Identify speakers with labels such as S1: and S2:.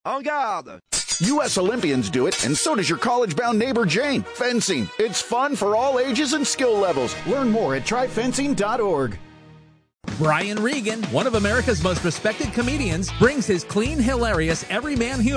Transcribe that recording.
S1: En garde!
S2: U.S. Olympians do it, and so does your college-bound neighbor Jane. Fencing. It's fun for all ages and skill levels. Learn more at tryfencing.org.
S3: Brian Regan, one of America's most respected comedians, brings his clean, hilarious, everyman humor